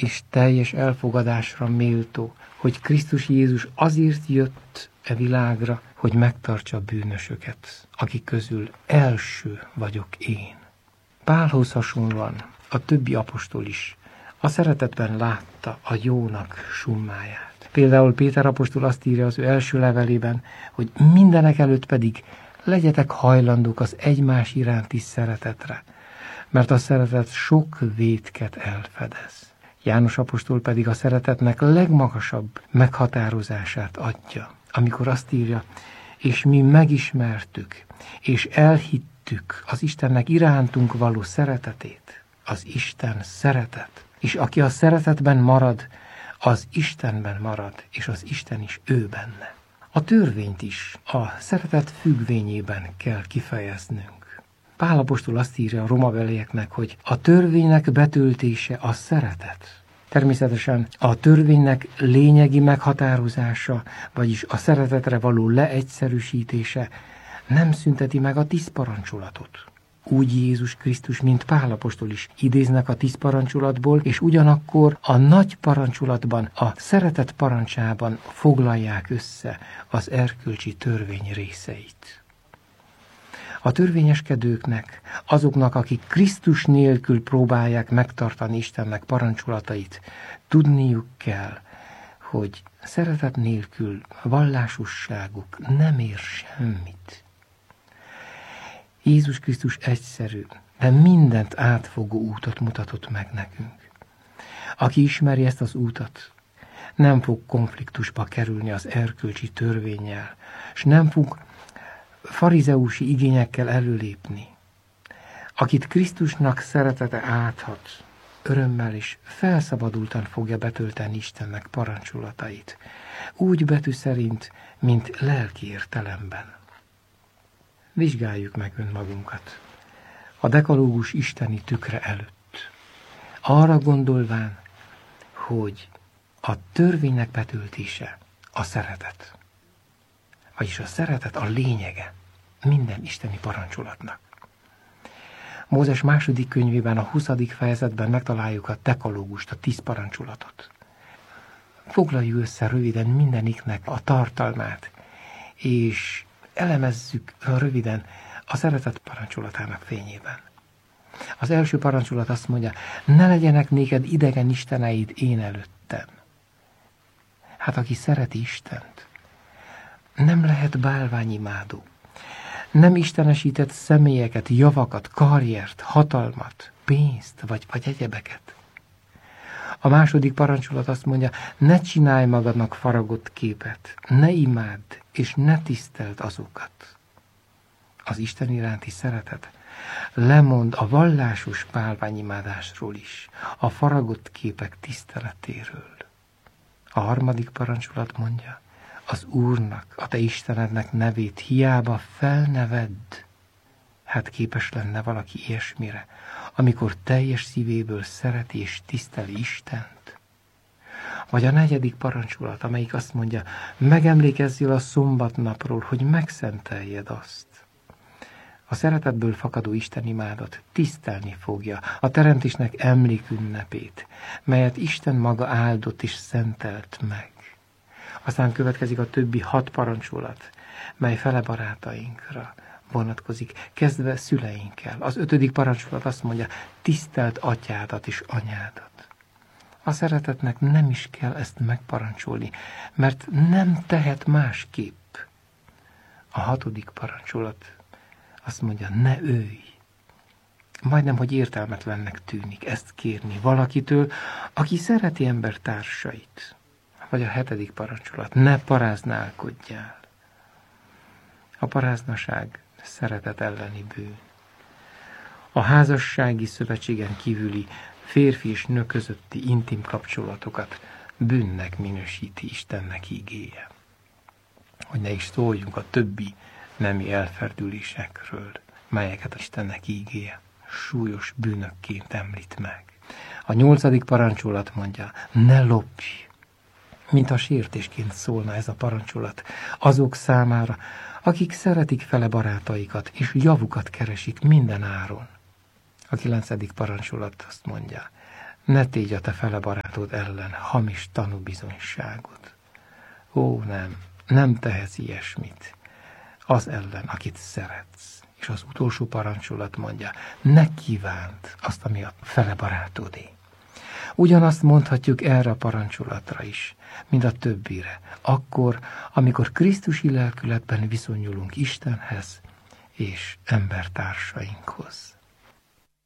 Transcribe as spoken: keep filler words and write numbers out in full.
és teljes elfogadásra méltó, hogy Krisztus Jézus azért jött e világra, hogy megtartsa a bűnösöket, akik közül első vagyok én. Pálhoz hasonlóan a többi apostol is a szeretetben látta a jónak summáját. Például Péter apostol azt írja az ő első levelében, hogy mindenek előtt pedig legyetek hajlandók az egymás iránti szeretetre, mert a szeretet sok vétket elfedez. János apostol pedig a szeretetnek legmagasabb meghatározását adja, amikor azt írja, és mi megismertük, és elhittük az Istennek irántunk való szeretetét, az Isten szeretet. És aki a szeretetben marad, az Istenben marad, és az Isten is ő benne. A törvényt is a szeretet függvényében kell kifejeznünk. Pál apostol azt írja a romabelieknek, hogy a törvénynek betöltése a szeretet. Természetesen a törvénynek lényegi meghatározása, vagyis a szeretetre való leegyszerűsítése nem szünteti meg a tíz parancsolatot. Úgy Jézus Krisztus, mint Pál apostol is idéznek a tíz parancsolatból, és ugyanakkor a nagy parancsolatban, a szeretet parancsában foglalják össze az erkölcsi törvény részeit. A törvényeskedőknek, azoknak, akik Krisztus nélkül próbálják megtartani Istennek parancsolatait, tudniuk kell, hogy szeretet nélkül vallásosságuk nem ér semmit. Jézus Krisztus egyszerű, de mindent átfogó útot mutatott meg nekünk. Aki ismeri ezt az útat, nem fog konfliktusba kerülni az erkölcsi törvénnyel, és nem fog farizeusi igényekkel előlépni. Akit Krisztusnak szeretete áthat, örömmel és felszabadultan fogja betölteni Istennek parancsolatait, úgy betű szerint, mint lelki értelemben. Vizsgáljuk meg önmagunkat a dekalógus isteni tükre előtt, arra gondolván, hogy a törvénynek betöltése a szeretet. Vagyis a szeretet a lényege minden isteni parancsolatnak. Mózes második könyvében, a huszadik fejezetben megtaláljuk a dekalógust, a tíz parancsolatot. Foglaljuk össze röviden mindeniknek a tartalmát, és elemezzük röviden a szeretet parancsolatának fényében. Az első parancsolat azt mondja, ne legyenek néked idegen isteneid én előttem. Hát aki szereti Istent, nem lehet bálványimádó. Nem istenesített személyeket, javakat, karriert, hatalmat, pénzt vagy, vagy egyebeket. A második parancsolat azt mondja, ne csinálj magadnak faragott képet, ne imádd és ne tiszteld azokat. Az Isten iránti szeretet lemond a vallásos bálványimádásról is, a faragott képek tiszteletéről. A harmadik parancsolat mondja, az Úrnak, a te Istenednek nevét hiába felnevedd. Hát képes lenne valaki ilyesmire, amikor teljes szívéből szereti és tiszteli Istent? Vagy a negyedik parancsolat, amelyik azt mondja, megemlékezzél a szombatnapról, hogy megszenteljed azt. A szeretetből fakadó istenimádat tisztelni fogja a teremtésnek emlékünnepét, melyet Isten maga áldott és szentelt meg. Aztán következik a többi hat parancsolat, mely fele barátainkra vonatkozik, kezdve szüleinkkel. Az ötödik parancsolat azt mondja, tiszteld atyádat és anyádat. A szeretetnek nem is kell ezt megparancsolni, mert nem tehet másképp. A hatodik parancsolat azt mondja, ne ölj. Majdnem, hogy értelmetlennek tűnik ezt kérni valakitől, aki szereti embertársait. Vagy a hetedik parancsolat, ne paráználkodjál. A paráznaság szeretet elleni bűn. A házassági szövetségen kívüli férfi és nő közötti intim kapcsolatokat bűnnek minősíti Istennek igéje. Hogy ne is szóljunk a többi nemi elferdülésekről, melyeket Istennek igéje súlyos bűnökként említ meg. A nyolcadik parancsolat mondja, ne lopj. Mint a sértésként szólna ez a parancsolat azok számára, akik szeretik fele barátaikat, és javukat keresik minden áron. A kilencedik parancsolat azt mondja, Ne tégy a te fele barátod ellen hamis tanúbizonyságot. Ó, nem, nem tehetsz ilyesmit az ellen, akit szeretsz. És az utolsó parancsolat mondja, ne kívánt azt, ami a fele barátodé. Ugyanazt mondhatjuk erre a parancsolatra is, mint a többire. Akkor, amikor Krisztusi lelkületben viszonyulunk Istenhez és embertársainkhoz.